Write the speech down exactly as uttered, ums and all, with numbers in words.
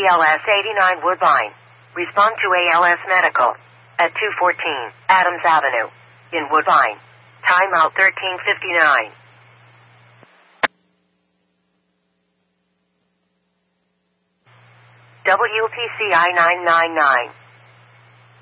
L S eighty-nine Woodbine. Respond to A L S Medical at two fourteen Adams Avenue in Woodbine. Timeout thirteen fifty-nine. W P C I nine nine nine.